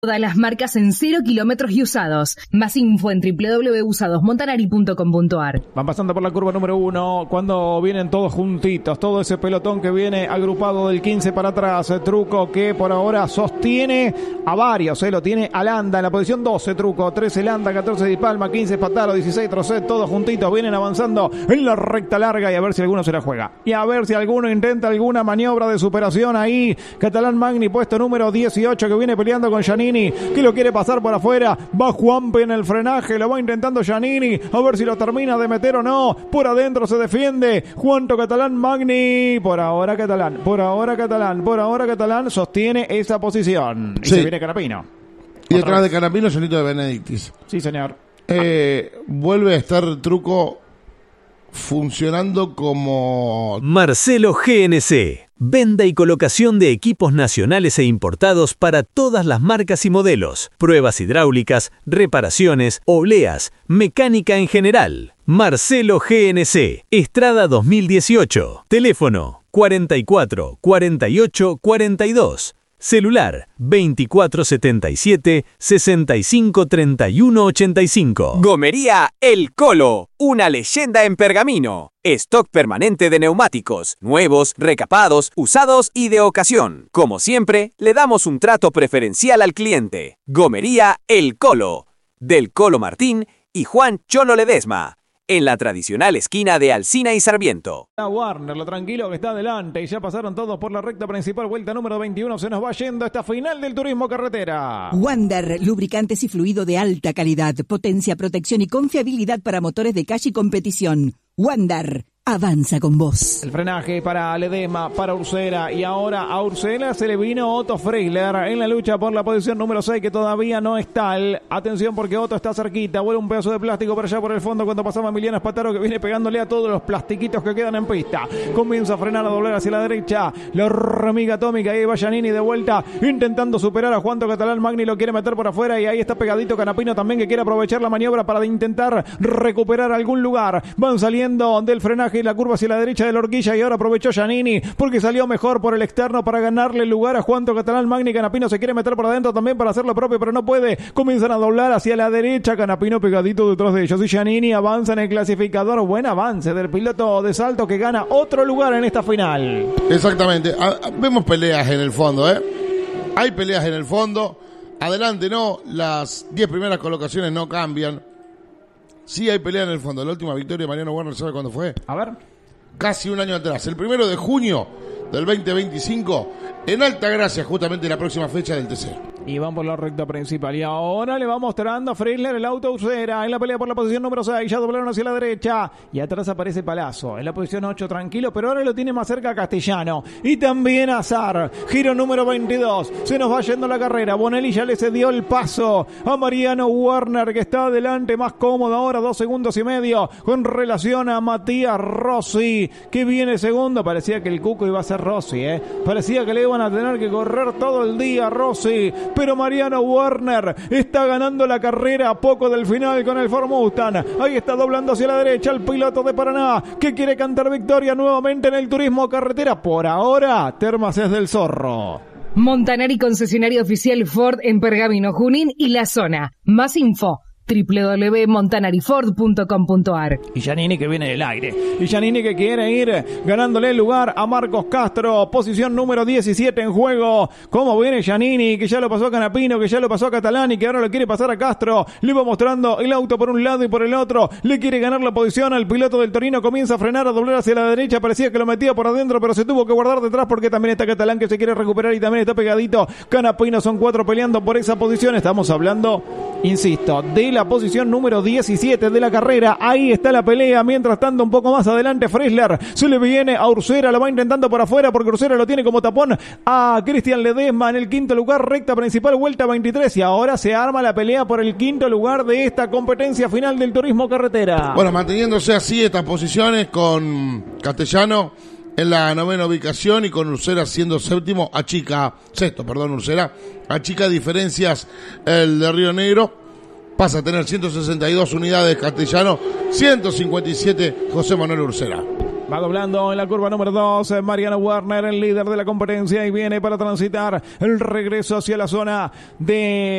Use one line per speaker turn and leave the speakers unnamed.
Todas las marcas en 0 kilómetros y usados. Más info en www.usadosmontanari.com.ar.
Van pasando por la curva número 1 cuando vienen todos juntitos, todo ese pelotón que viene agrupado del 15 para atrás. Truco que por ahora sostiene a varios, lo tiene a Landa en la posición 12, Truco, 13 Landa, 14 Di Palma, 15 Pataro, 16 Trocet, todos juntitos vienen avanzando en la recta larga y a ver si alguno se la juega. Y a ver si alguno intenta alguna maniobra de superación ahí. Catalán Magni, puesto número 18, que viene peleando con Giannini, que lo quiere pasar por afuera. Va Juanpe en el frenaje, lo va intentando Giannini, a ver si lo termina de meter o no. Por adentro se defiende Juanto Catalán Magni. Por ahora Catalán sostiene esa posición. Y se viene Canapino.
Y detrás de Canapino, Jonito de Benedictis.
Sí, señor.
Vuelve a estar Truco funcionando como
Marcelo GNC. Venta y colocación de equipos nacionales e importados para todas las marcas y modelos. Pruebas hidráulicas, reparaciones, obleas, mecánica en general. Marcelo GNC. Estrada 2018. Teléfono 44 48 42. Celular 2477 65 31 85.
Gomería El Colo, una leyenda en pergamino. Stock permanente de neumáticos, nuevos, recapados, usados y de ocasión. Como siempre, le damos un trato preferencial al cliente. Gomería El Colo, del Colo Martín y Juan Cholo Ledesma, en la tradicional esquina de Alsina y Sarmiento.
A Warner, lo tranquilo que está adelante y ya pasaron todos por la recta principal, vuelta número 21, se nos va yendo esta final del turismo carretera.
Wander, lubricantes y fluido de alta calidad, potencia, protección y confiabilidad para motores de calle y competición. Wander, avanza con vos.
El frenaje para Ledesma, para Ursera, y ahora a Ursera se le vino Otto Freiler en la lucha por la posición número 6, que todavía no es tal. Atención porque Otto está cerquita, vuela un pedazo de plástico para allá por el fondo cuando pasaba Emiliano Espataro, que viene pegándole a todos los plastiquitos que quedan en pista. Comienza a frenar, a doblar hacia la derecha, la hormiga atómica, ahí va Giannini de vuelta, intentando superar a Juanto Catalán Magni, lo quiere meter por afuera y ahí está pegadito Canapino también, que quiere aprovechar la maniobra para intentar recuperar algún lugar. Van saliendo del frenaje y la curva hacia la derecha de la horquilla y ahora aprovechó Giannini porque salió mejor por el externo para ganarle lugar a Juanto Catalán Magni. Canapino se quiere meter por adentro también para hacer lo propio, pero no puede. Comienzan a doblar hacia la derecha, Canapino pegadito detrás de ellos y Giannini avanza en el clasificador. Buen avance del piloto de Salto, que gana otro lugar en esta final.
Exactamente. Vemos peleas en el fondo, hay peleas en el fondo. Adelante no, las 10 primeras colocaciones no cambian. Sí hay pelea en el fondo. La última victoria de Mariano Warner, ¿sabe cuándo fue?
A ver.
Casi un año atrás, el 1 de junio del 2025, en Altagracia, justamente la próxima fecha del TC.
Y van por la recta principal. Y ahora le va mostrando a Freisler el auto Ursera en la pelea por la posición número 6. Ya doblaron hacia la derecha. Y atrás aparece Palazzo en la posición 8, tranquilo, pero ahora lo tiene más cerca a Castellano. Y también Azar. Giro número 22. Se nos va yendo la carrera. Bonelli ya le cedió el paso a Mariano Warner, que está adelante, más cómodo ahora, 2 segundos y medio con relación a Matías Rossi, que viene segundo. Parecía que el Cuco iba a ser Rossi, parecía que le iban a tener que correr todo el día a Rossi, pero Mariano Warner está ganando la carrera a poco del final con el Ford Mustang. Ahí está doblando hacia la derecha el piloto de Paraná, que quiere cantar victoria nuevamente en el turismo carretera. Por ahora, Termas es del Zorro.
Montanari, concesionario oficial Ford en Pergamino, Junín y la zona. Más info www.montanariford.com.ar.
Y Giannini, que viene del aire. Y Giannini, que quiere ir ganándole el lugar a Marcos Castro. Posición número 17 en juego. ¿Cómo viene Giannini? Que ya lo pasó a Canapino, que ya lo pasó a Catalán y que ahora lo quiere pasar a Castro. Le va mostrando el auto por un lado y por el otro. Le quiere ganar la posición al piloto del Torino. Comienza a frenar, a doblar hacia la derecha. Parecía que lo metía por adentro, pero se tuvo que guardar detrás porque también está Catalán, que se quiere recuperar y también está pegadito Canapino. Son 4 peleando por esa posición. Estamos hablando, insisto, de la posición número 17 de la carrera. Ahí está la pelea. Mientras tanto, un poco más adelante, Freisler se le viene a Ursera, lo va intentando por afuera porque Ursera lo tiene como tapón a Cristian Ledesma en el quinto lugar, recta principal, vuelta 23, y ahora se arma la pelea por el quinto lugar de esta competencia final del turismo carretera.
Bueno, manteniéndose así estas posiciones, con Castellano en la 9ª ubicación y con Ursera siendo sexto, Ursera achica diferencias el de Río Negro. Pasa a tener 162 unidades Castellano, 157 José Manuel Ursera.
Va doblando en la curva número 2. Mariano Werner, el líder de la competencia, y viene para transitar el regreso hacia la zona de